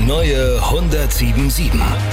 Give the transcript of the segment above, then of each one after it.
neue 107.7.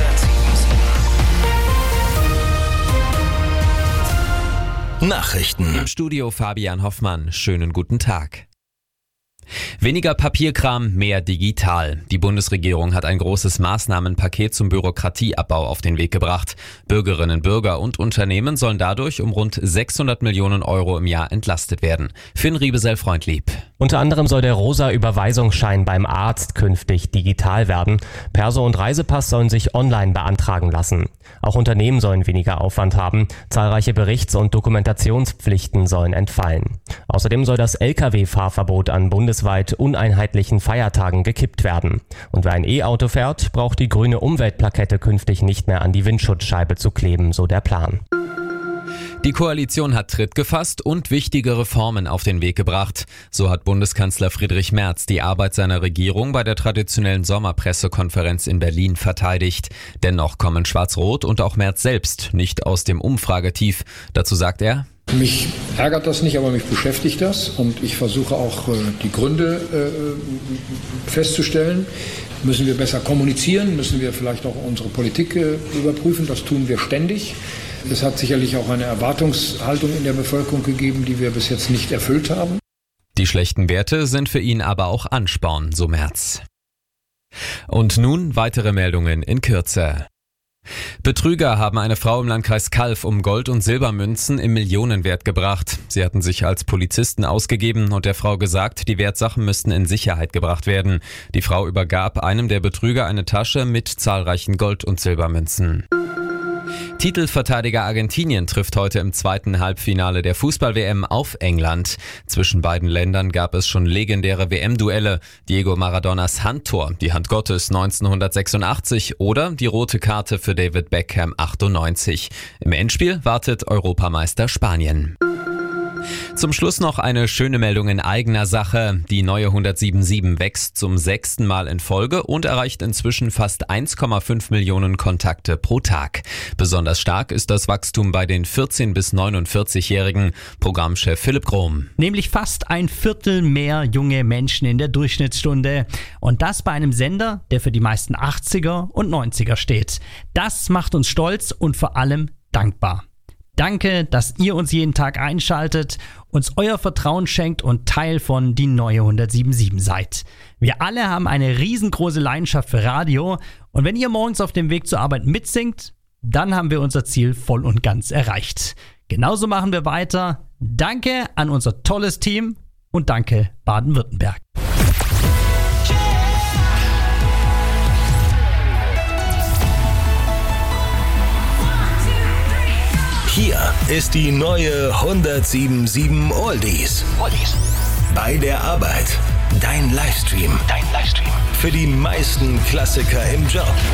Nachrichten. Im Studio Fabian Hoffmann. Schönen guten Tag. Weniger Papierkram, mehr digital. Die Bundesregierung hat ein großes Maßnahmenpaket zum Bürokratieabbau auf den Weg gebracht. Bürgerinnen, Bürger und Unternehmen sollen dadurch um rund 600 Millionen Euro im Jahr entlastet werden. Finn Riebesell-Freundlieb. Unter anderem soll der rosa Überweisungsschein beim Arzt künftig digital werden. Perso und Reisepass sollen sich online beantragen lassen. Auch Unternehmen sollen weniger Aufwand haben. Zahlreiche Berichts- und Dokumentationspflichten sollen entfallen. Außerdem soll das Lkw-Fahrverbot an bundesweit uneinheitlichen Feiertagen gekippt werden. Und wer ein E-Auto fährt, braucht die grüne Umweltplakette künftig nicht mehr an die Windschutzscheibe zu kleben, so der Plan. Die Koalition hat Tritt gefasst und wichtige Reformen auf den Weg gebracht. So hat Bundeskanzler Friedrich Merz die Arbeit seiner Regierung bei der traditionellen Sommerpressekonferenz in Berlin verteidigt. Dennoch kommen Schwarz-Rot und auch Merz selbst nicht aus dem Umfragetief. Dazu sagt er: Mich ärgert das nicht, aber mich beschäftigt das und ich versuche auch die Gründe festzustellen. Müssen wir besser kommunizieren? Müssen wir vielleicht auch unsere Politik überprüfen? Das tun wir ständig. Es hat sicherlich auch eine Erwartungshaltung in der Bevölkerung gegeben, die wir bis jetzt nicht erfüllt haben. Die schlechten Werte sind für ihn aber auch Ansporn, so Merz. Und nun weitere Meldungen in Kürze. Betrüger haben eine Frau im Landkreis Calw um Gold- und Silbermünzen im Millionenwert gebracht. Sie hatten sich als Polizisten ausgegeben und der Frau gesagt, die Wertsachen müssten in Sicherheit gebracht werden. Die Frau übergab einem der Betrüger eine Tasche mit zahlreichen Gold- und Silbermünzen. Titelverteidiger Argentinien trifft heute im zweiten Halbfinale der Fußball-WM auf England. Zwischen beiden Ländern gab es schon legendäre WM-Duelle. Diego Maradonas Handtor, die Hand Gottes 1986 oder die rote Karte für David Beckham 98. Im Endspiel wartet Europameister Spanien. Zum Schluss noch eine schöne Meldung in eigener Sache. Die neue 107.7 wächst zum 6. Mal in Folge und erreicht inzwischen fast 1,5 Millionen Kontakte pro Tag. Besonders stark ist das Wachstum bei den 14- bis 49-Jährigen. Programmchef Philipp Grohm. Nämlich fast ein Viertel mehr junge Menschen in der Durchschnittsstunde. Und das bei einem Sender, der für die meisten 80er und 90er steht. Das macht uns stolz und vor allem dankbar. Danke, dass ihr uns jeden Tag einschaltet, uns euer Vertrauen schenkt und Teil von die neue 107.7 seid. Wir alle haben eine riesengroße Leidenschaft für Radio und wenn ihr morgens auf dem Weg zur Arbeit mitsingt, dann haben wir unser Ziel voll und ganz erreicht. Genauso machen wir weiter. Danke an unser tolles Team und danke Baden-Württemberg. Hier ist die neue 107.7 Oldies. Bei der Arbeit. Dein Livestream. Für die meisten Klassiker im Job.